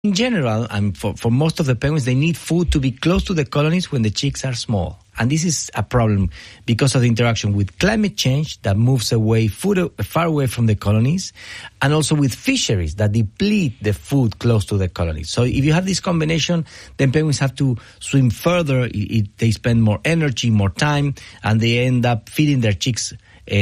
In general, for most of the penguins, they need food to be close to the colonies when the chicks are small. And this is a problem because of the interaction with climate change that moves away food far away from the colonies, and also with fisheries that deplete the food close to the colonies. So if you have this combination, then penguins have to swim further. They spend more energy, more time, and they end up feeding their chicks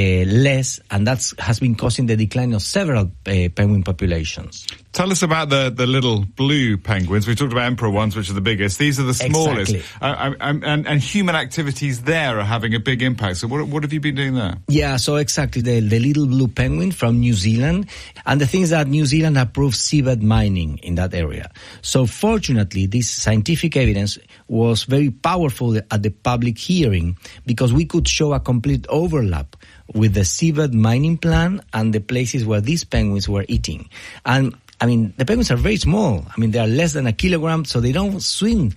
less, and that has been causing the decline of several penguin populations. Tell us about the little blue penguins. We talked about emperor ones, which are the biggest. These are the smallest. Exactly. And human activities there are having a big impact. So what have you been doing there? Yeah, so exactly, the little blue penguin from New Zealand. And the thing is that New Zealand approved seabed mining in that area. So fortunately, this scientific evidence was very powerful at the public hearing because we could show a complete overlap with the seabed mining plan and the places where these penguins were eating. And I mean, the penguins are very small. I mean, they are less than a kilogram, so they don't swim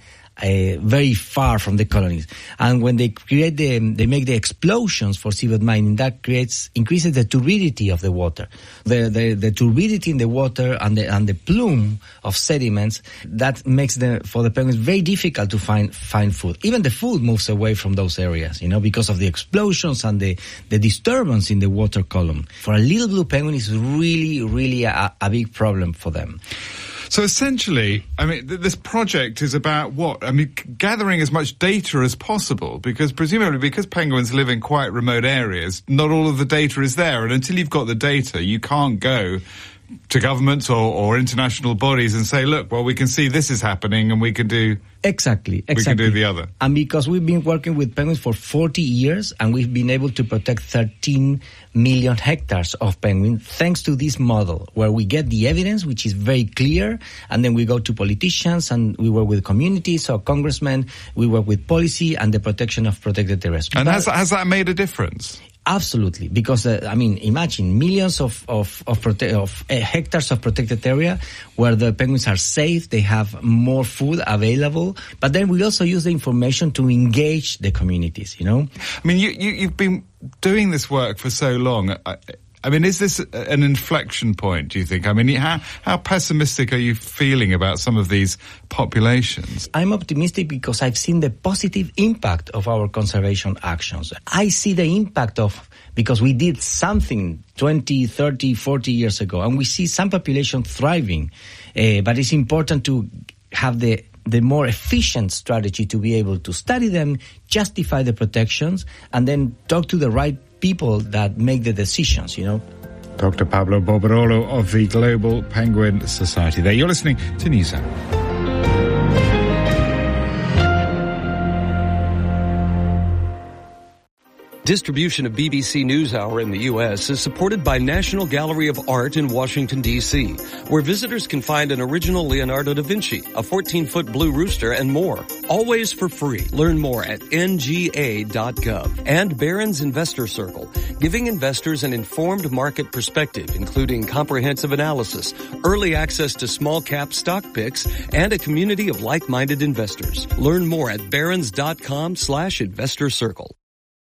very far from the colonies. And when they they make the explosions for seabed mining, that increases the turbidity of the water. The turbidity in the water and the plume of sediments, that makes for the penguins very difficult to find food. Even the food moves away from those areas, because of the explosions and the disturbance in the water column. For a little blue penguin, it's really, really a big problem for them. So essentially, I mean, this project is about what? I mean, gathering as much data as possible, because presumably because penguins live in quite remote areas, not all of the data is there. And until you've got the data, you can't go to governments or international bodies and say, look, well, we can see this is happening and we can do... Exactly. We can do the other. And because we've been working with penguins for 40 years and we've been able to protect 13 million hectares of penguins thanks to this model where we get the evidence, which is very clear, and then we go to politicians and we work with communities or congressmen, we work with policy and the protection of protected areas. And has that made a difference? Absolutely, because imagine millions of hectares of protected area where the penguins are safe, they have more food available, but then we also use the information to engage the communities. I mean, you've been doing this work for so long. I mean, is this an inflection point, do you think? I mean, how pessimistic are you feeling about some of these populations? I'm optimistic because I've seen the positive impact of our conservation actions. I see the impact because we did something 20, 30, 40 years ago, and we see some population thriving. But it's important to have the more efficient strategy to be able to study them, justify the protections, and then talk to the right people that make the decisions, Dr. Pablo Borborolo of the Global Penguin Society there. You're listening to NewsHour. Distribution of BBC NewsHour in the U.S. is supported by National Gallery of Art in Washington, D.C., where visitors can find an original Leonardo da Vinci, a 14-foot blue rooster, and more. Always for free. Learn more at nga.gov. And Barron's Investor Circle, giving investors an informed market perspective, including comprehensive analysis, early access to small-cap stock picks, and a community of like-minded investors. Learn more at barrons.com/investor circle.